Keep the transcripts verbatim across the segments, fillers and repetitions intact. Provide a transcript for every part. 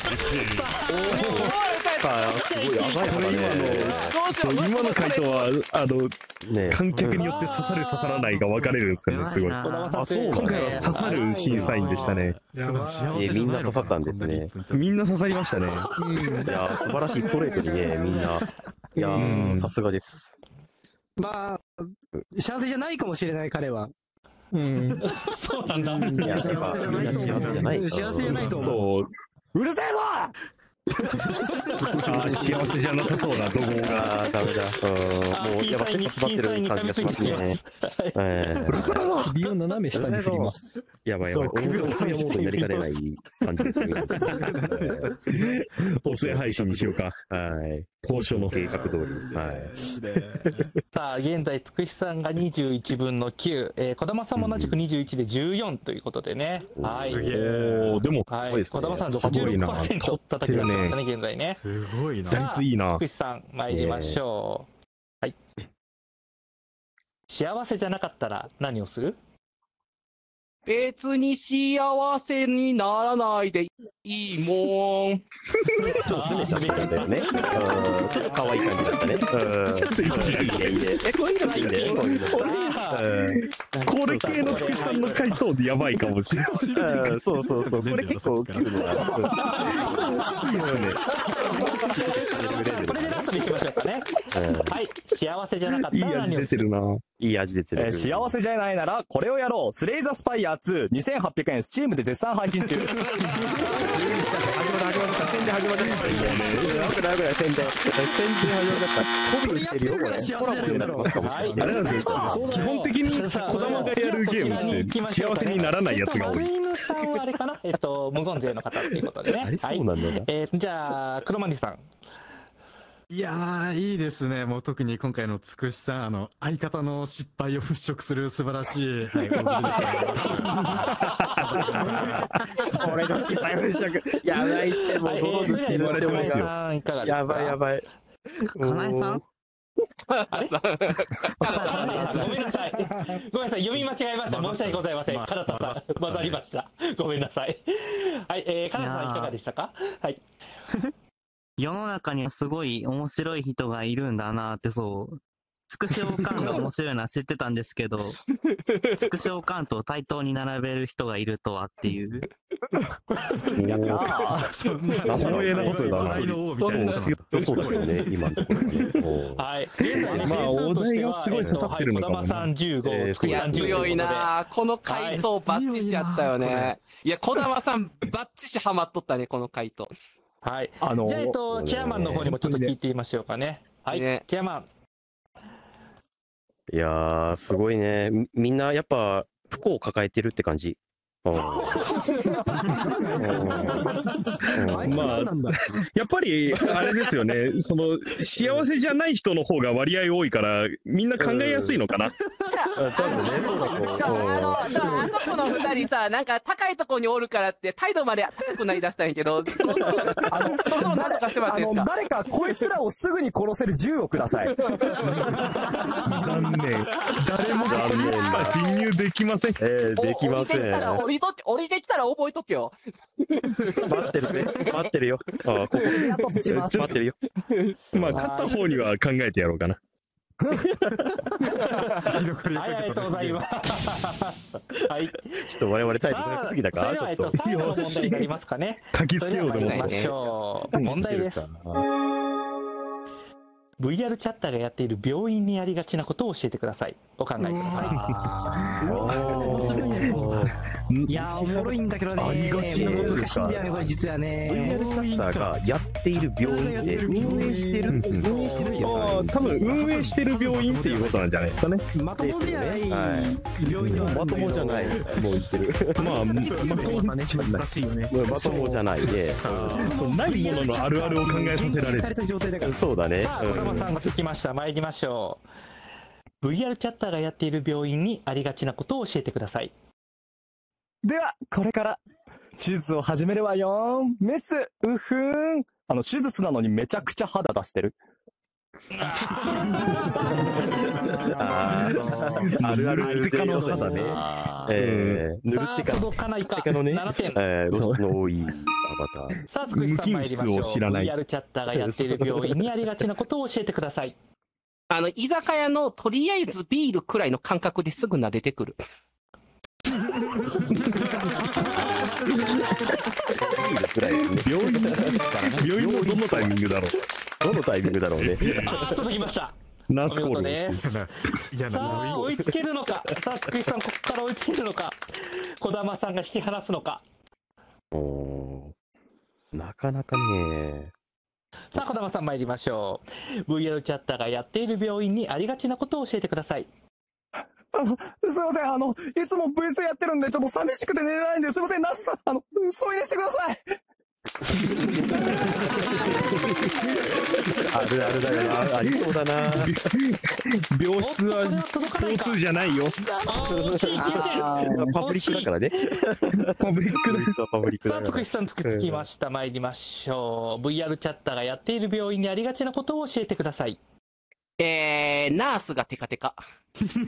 あすごい鮮やかだね。 そう今の回答はあの観客によって刺さる刺さらないが分かれるんですよね。すごい。あ、そう今回は刺さる審査員でしたね。 えみんな刺さったんですね。 みんな刺さりましたね。 いや素晴らしいストレートにねみんな。いやさすがです。 まあ幸せじゃないかもしれない彼は。 うん。そうなんだ。 いや幸せじゃない。 幸せじゃないと思う。 そう。うるせえぞ。あ幸せじゃなさそうな怒号が。 ダメだ。もうやっぱ切羽詰まってる感じがしますね。 うるせえぞ。 首を斜め下に振ります。 やばいやばい。俺もお通夜モードになりかねない感じですね。 お通夜配信にしようか。 はい。 当初の計画通り。はい。 さあ現在つくしさんがにじゅういちぶんのきゅう、えー、児玉さんも同じくにじゅういちでじゅうよんということでね。はい。 すげえ。でもはい。児玉さんろくじゅうろくパーセント叩き出しましたね現在ね。 すごいな。 打率いいな。 つくしさん参りましょう。はい。幸せじゃなかったら何をする？ 別に幸せにならないでいいもん。 ちょっとすねちゃったんだよね。ちょっと可愛い感じだったね。ちょっといいねいいねいいね。えこういうのいいね。こういうの。 これ系のつくしさんの回答でやばいかもしれない。 そうそうそう。これ結構ウケるのが。いいですね。 これでラストでいきましょうかね。はい。幸せじゃなかったら何をする？ いい味出てるな。 いい味出てる。 幸せじゃないならこれをやろう。スレイザースパイアツーにせんはっぴゃくえんスチームで絶賛配信中。始まる始まる宣伝始まる。よくないぐらい宣伝。宣伝始まった。コビしてるよこれ。 あれなんですよ。基本的に児玉がやるゲームって幸せにならないやつが多い。 犬さんはあれかな。えっと無言勢の方っていうことでね。 あれそうなんだな。 えじゃあ黒マニさん。 いやーいいですね。もう特に今回のつくしさんあの相方の失敗を払拭する素晴らしいはい大喜利だと思います。 俺の失敗払拭やばいってもうどうぞって言われてますよ。やばいやばい。 かなえさん。 あれ？ごめんなさい。ごめんなさい。読み間違えました。申し訳ございません。かなたさん、混ざりました。ごめんなさい。はい、えー、かなたさんいかがでしたか？はい。 世の中にはすごい面白い人がいるんだなって、そう。つくしおかんが面白いのは知ってたんですけど、つくしおかんと対等に並べる人がいるとはっていう。 いやそんな光栄なことだな。そうだよね、今のところね。 はい。 まあお題がすごい刺さってるのかもな。児玉さんじゅうご、つくしさんじゅうご。 強いな。この回答バッチシやったよね。いや、児玉さんバッチシハマっとったね、この回答。 はい。あのー、じゃあ、えっと、チェアマンの方にもちょっと聞いてみましょうかね。はい。ね、チェアマン。 いやー、すごいね。みんなやっぱ不幸を抱えてるって感じ。まあやっぱりあれですよね。その幸せじゃない人の方が割合多いからみんな考えやすいのかな。 あそこの二人さ、なんか高いところにおるからって態度まで高くなりだしたんやけど、そのなんとかしてもらっていいですか。 誰かこいつらをすぐに殺せる銃をください。 残念。誰も侵入できません。 えー、できません。 降りとって降りてきたら覚えとけよ。 待ってるね。待ってるよ。ああ、ここ。待ってるよ。 まあ、勝った方には考えてやろうかな。 はい、ありがとうございます。はい。 ちょっと我々タイプ高すぎたか。 ちょっと。最後の問題になりますかね。 書きつけようと思って。 ましょう。問題です。ブイアール チャッターがやっている病院にありがちなことを教えてください。お考えください。 面白いね。いやー、おもろいんだけどね。 ありがちなことですか。 難しいんだよね、これ実はね。 ブイアール チャッターがやっている病院で運営してる。 ああ、多分運営してる病院っていうことなんじゃないですかね。 まともじゃない病院ではまともじゃない。もう言ってる。 まあ、まともね、難しいよね。 まともじゃないで。 そうないもののあるあるを考えさせられる。 そうだね。 さあ、児玉さんが聞きました。参りましょう。ブイアール チャッターがやっている病院にありがちなことを教えてください。 ではこれから手術を始めるわよ。メスうふん。あの手術なのにめちゃくちゃ肌出してる。 あーあるあるテカの肌ね。 えー、ぬるってか、 届かないか。 テカのね、 ななてん。 えー、露出の多いアバター。 さあ、つくしさん参りましょう。 無菌室を知らないブイアール チャッターがやっている病院にありがちなことを教えてください。 あの、居酒屋のとりあえずビールくらいの感覚ですぐ撫でてくる。 病院病院のどのタイミングだろう。 どのタイミングだろうね。 あー、届きました。 ナースコールお見で事です。 嫌なさあ、追いつけるのか。さあ、つくしさん、ここから追いつけるのか。児玉さんが引き離すのか。 おー、なかなかね。 さあ、児玉さん参りましょう。ブイアール チャッターがやっている病院にありがちなことを教えてください。 あの、すいません、あの、いつも ブイス やってるんで、ちょっと寂しくて寝れないんで、すいません、ナスさん、あの、添い寝してください。 あるあるだよな。ありそうだな。 病室は交通じゃないよ。 あー、惜しい、消えてる。 パブリックだからね。 パブリックだ。 パブリックださあ、 から。 つくしさんつくつきました。参りましょう。ブイアール チャッターがやっている病院にありがちなことを教えてください。 えー、ナースがテカテカ。 ダンス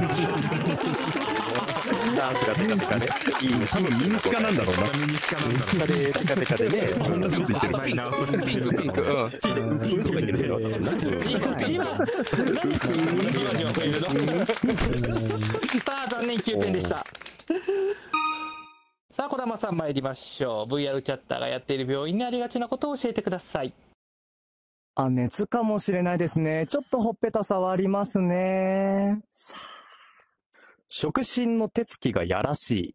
がテカテカね。いいね。 多分ミニスカなんだろうな。 ミニスカなんだろう。 テカでテカテカでね。 同じこと言ってる。 ないな、それ。 ピンク、ピンク。うん。 ピンクがいけるよ。 今、何何それ今じわというの。さあ、残念きゅうてんでした。さあ、児玉さん参りましょう。ブイアール チャッターがやっている病院にありがちなことを教えてください。 あ、熱かもしれないですね。ちょっとほっぺた触りますね。 触診の手つきがやらしい。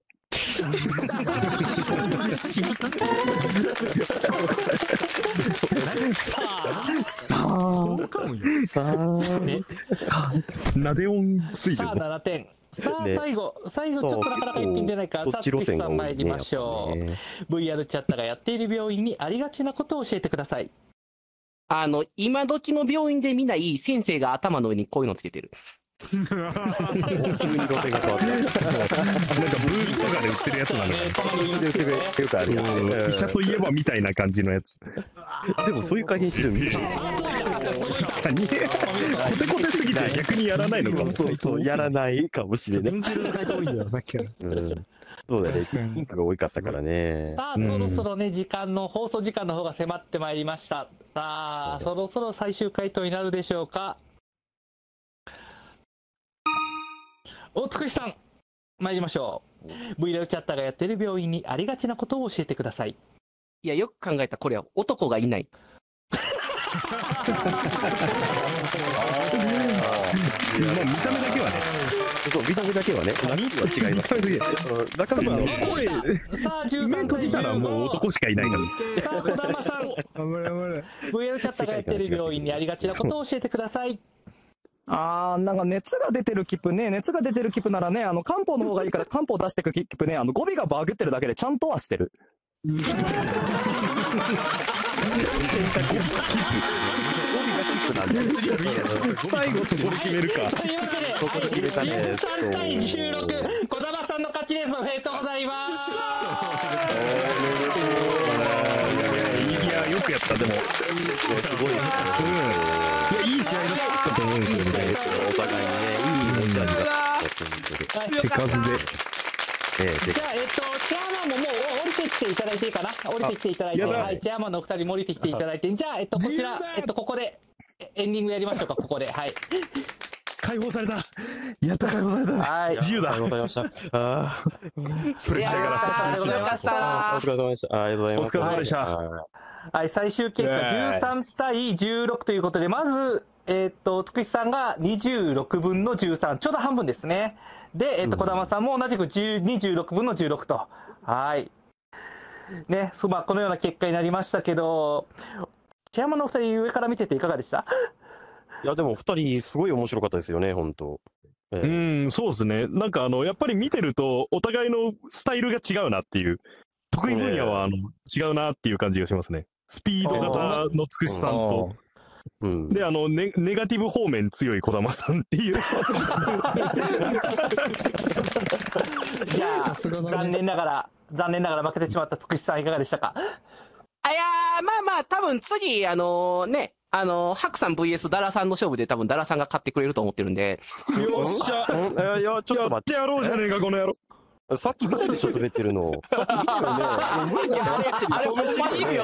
さあ、 ね、 さあ、ナデオンついてさあ、 る。 ななてん。さあ、 ね最後、最後、ちょっとなかなか一品出ないか。さあ、つくしさん参りましょう。ブイアール チャッターがやっている病院にありがちなことを教えてください。 あの、今時の病院で見ない先生が頭の上にこういうのつけてる。 急に路線が変わった。 なんかブースとかで売ってるやつなのかたまに言いますよね。 よくあるやつ。 な。医者といえばみたいな感じのやつ。 でもそういう改変してるみたい。 確かに。コテコテすぎて逆にやらないのかも。 そうそう、やらないかもしれない。 ピンク色の回答多いんだよ、さっきから。 うん、そうだね。ピンクが多かったからね。 さあ、そろそろね、時間の、放送時間の方が迫ってまいりました。さあ、そろそろ最終回答になるでしょうか。おつくしさん、参りましょう。ブイアール チャッターがやっている病院にありがちなことを教えてください。 いや、よく考えたらこれは男がいない。 まあ見た目だけはね。 そう、見た目だけはね。中身は違います。中身は声、 さあ、じゅうさん目閉じたらもう男しかいないから。 さあ、児玉さん、ブイアール チャッターがやっている病院にありがちなことを教えてください。 あー、なんか熱が出てる切符ね、熱が出てる切符ならね、あの、漢方の方がいいから漢方出してく切符ね、あの、語尾がバグってるだけでちゃんとはしてる。 最後そこで決めるか。 というわけで、 そこで決めたねじゅうさんたいじゅうろく、児玉さんの勝ちです。おめでとうございます。 いや、よくやった、でも。 すごい。 いや、いい試合だったと思うんですよね。 お互いにね、いい持ち味があったはい手数で。 じゃあ、えっと、チェアマンももう降りてきていただいていいかな、降りてきていただいて、 やだはい、チェアマンのお二人も降りてきていただいて、じゃあ、えっと、こちら、えっと、ここで、エンディングやりましょうか、ここで。はい。 解放された。やった、解放された。 はい。 自由だ。 ありがとうございました。ああ。 プレッシャーがありがとうございました。 お疲れ様でした。ありがとうございます。 お疲れ様でしたはい、最終結果じゅうさんたいじゅうろくということで、まず、えっと、つくしさんがにじゅうろくぶんのじゅうさん、ちょうど半分ですね。で、えっと、児玉さんも同じくにじゅうろくぶんのじゅうろくと。はい。ね、そまあ、このような結果になりましたけど、チェアマンのお二人上から見てていかがでした？ いや、でも二人すごい面白かったですよね、本当。えうえん、そうですね。なんかあの、やっぱり見てると、お互いのスタイルが違うなっていう、得意分野はあの違うなっていう感じがしますね。スピード型のつくしさんと、 うん、 で、あのネ、ネガティブ方面強い児玉さんっていう。 じゃあ、残念ながら、残念ながら負けてしまったつくしさんいかがでしたか？ あ、いやー、まあまあ、多分次、あのね、 あの、ハクさん ブイエス ダラさんの勝負で多分ダラさんが勝ってくれると思ってるんで。 よっしゃ。 いや、ちょっと待って。 やってやろうじゃねえか、この野郎。 さっき見たでしょ、滑ってるの。さっき見たよね。 あれ、あれ、ほんまに意味わ